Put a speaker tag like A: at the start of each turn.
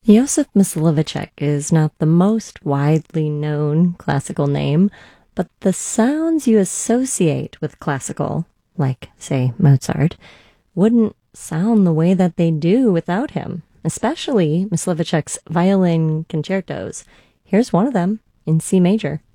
A: Joseph Myslivacek is not the most widely known classical name, but the sounds you associate with classical, like, say, Mozart, wouldn't sound the way that they do without him, especially Myslivacek's violin concertos. Here's one of them in C major.